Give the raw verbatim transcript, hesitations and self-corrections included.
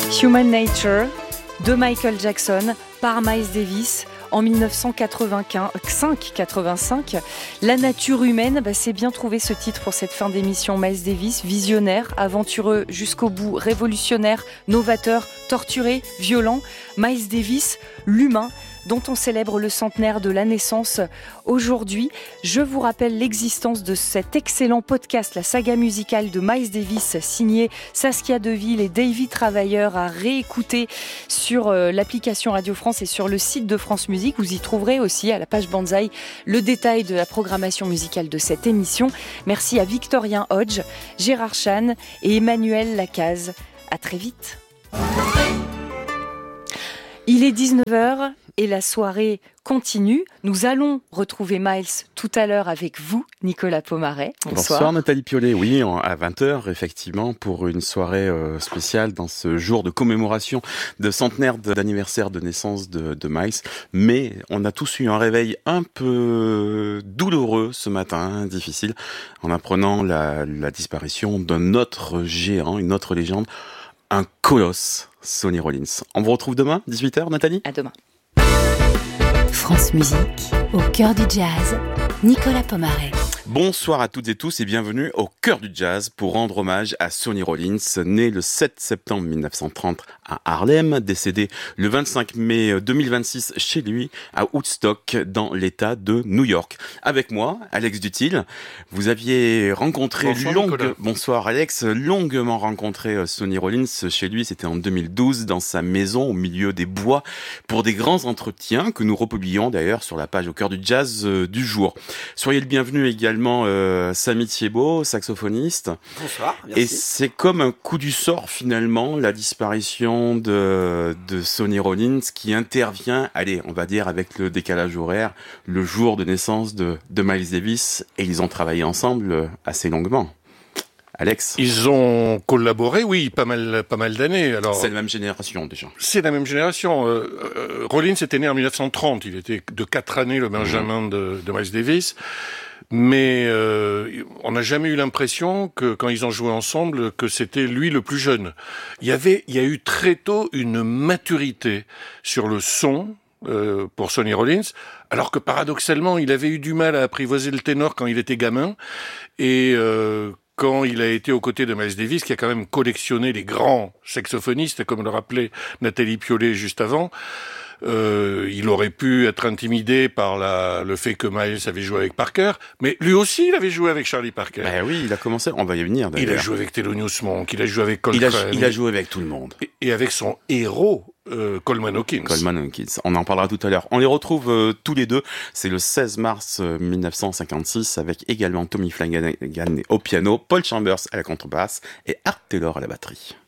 Human Nature de Michael Jackson par Miles Davis en dix-neuf cent quatre-vingt-cinq. La nature humaine, bah c'est bien trouvé ce titre pour cette fin d'émission. Miles Davis, visionnaire, aventureux jusqu'au bout, révolutionnaire, novateur, torturé, violent. Miles Davis, l'humain, dont on célèbre le centenaire de la naissance aujourd'hui. Je vous rappelle l'existence de cet excellent podcast, la saga musicale de Miles Davis, signé Saskia Deville et Davy Travailleur, à réécouter sur l'application Radio France et sur le site de France Musique. Vous y trouverez aussi, à la page Banzai, le détail de la programmation musicale de cette émission. Merci à Victorien Hodge, Gérard Chan et Emmanuel Lacaze. À très vite. Il est dix-neuf heures et la soirée continue. Nous allons retrouver Miles tout à l'heure avec vous, Nicolas Pomaret. Bonsoir. Bonsoir Nathalie Piolet. Oui, à vingt heures, effectivement, pour une soirée spéciale dans ce jour de commémoration de centenaire d'anniversaire de naissance de, de Miles. Mais on a tous eu un réveil un peu douloureux ce matin, difficile, en apprenant la, la disparition d'un autre géant, une autre légende, un colosse, Sonny Rollins. On vous retrouve demain, dix-huit heures, Nathalie ? À demain. France Musique, au cœur du jazz, Nicolas Pomaret. Bonsoir à toutes et tous et bienvenue au cœur du jazz pour rendre hommage à Sonny Rollins, né le sept septembre mille neuf cent trente à Harlem, décédé le vingt-cinq mai deux mille vingt-six chez lui à Woodstock dans l'État de New York. Avec moi, Alex Dutil, vous aviez rencontré Bonsoir, longue... Nicolas. Bonsoir Alex, longuement rencontré Sonny Rollins chez lui, c'était en deux mille douze dans sa maison au milieu des bois pour des grands entretiens que nous republions d'ailleurs sur la page au cœur du jazz euh, du jour. Soyez le bienvenu également Euh, Samy Thiebaud, saxophoniste. Bonsoir, merci. Et c'est comme un coup du sort finalement, la disparition de, de Sonny Rollins qui intervient, allez, on va dire avec le décalage horaire, le jour de naissance de, de Miles Davis, et ils ont travaillé ensemble assez longuement. Alex ? Ils ont collaboré, oui, pas mal, pas mal d'années. Alors, C'est la même génération déjà. c'est la même génération. Euh, euh, Rollins était né en mille neuf cent trente. Il était de quatre années le Benjamin mmh. de, de Miles Davis. Mais euh, on n'a jamais eu l'impression que quand ils ont joué ensemble, que c'était lui le plus jeune. Il y avait, il y a eu très tôt une maturité sur le son euh, pour Sonny Rollins, alors que paradoxalement, il avait eu du mal à apprivoiser le ténor quand il était gamin, et euh, quand il a été aux côtés de Miles Davis, qui a quand même collectionné les grands saxophonistes, comme le rappelait Nathalie Piolet juste avant. Euh, il aurait pu être intimidé par la, le fait que Miles avait joué avec Parker, mais lui aussi il avait joué avec Charlie Parker. Ben oui, il a commencé, on va y venir d'ailleurs. Il a joué avec Thelonious Monk, il a joué avec Coltrane. Il a, il a joué avec tout le monde. Et, et avec son héros, euh, Coleman Hawkins. Coleman Hawkins, on en parlera tout à l'heure. On les retrouve euh, tous les deux, c'est le seize mars euh, mille neuf cent cinquante-six, avec également Tommy Flanagan au piano, Paul Chambers à la contrebasse et Art Taylor à la batterie.